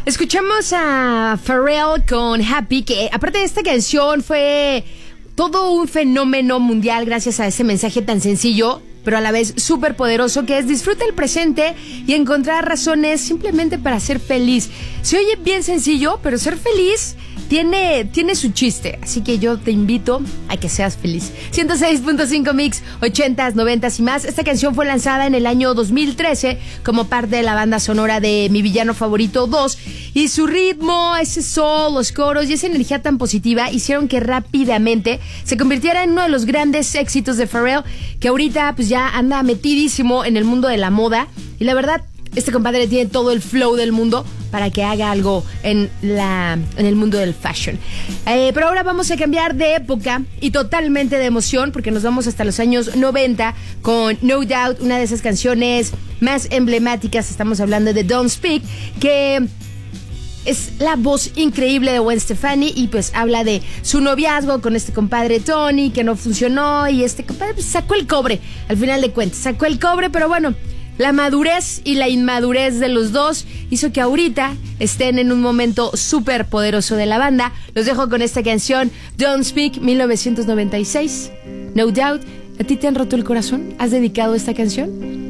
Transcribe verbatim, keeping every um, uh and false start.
Escuchamos a Pharrell con Happy, que aparte de esta canción fue todo un fenómeno mundial gracias a ese mensaje tan sencillo, pero a la vez súper poderoso, que es disfruta el presente y encontrar razones simplemente para ser feliz. Se oye bien sencillo, pero ser feliz tiene, tiene su chiste, así que yo te invito a que seas feliz. ciento seis punto cinco Mix, ochentas, noventas y más. Esta canción fue lanzada en el año dos mil trece como parte de la banda sonora de Mi Villano Favorito dos, y su ritmo, ese soul, los coros y esa energía tan positiva hicieron que rápidamente se convirtiera en uno de los grandes éxitos de Pharrell, que ahorita pues ya anda metidísimo en el mundo de la moda, y la verdad este compadre tiene todo el flow del mundo para que haga algo en la en el mundo del fashion. Eh, pero ahora vamos a cambiar de época y totalmente de emoción, porque nos vamos hasta los años noventa con No Doubt, una de esas canciones más emblemáticas. Estamos hablando de Don't Speak, que es la voz increíble de Gwen Stefani, y pues habla de su noviazgo con este compadre Tony, que no funcionó, y este compadre pues, sacó el cobre, al final de cuentas, sacó el cobre, pero bueno, la madurez y la inmadurez de los dos hizo que ahorita estén en un momento súper poderoso de la banda. Los dejo con esta canción, Don't Speak, mil novecientos noventa y seis, No Doubt. ¿A ti te han roto el corazón? ¿Has dedicado esta canción?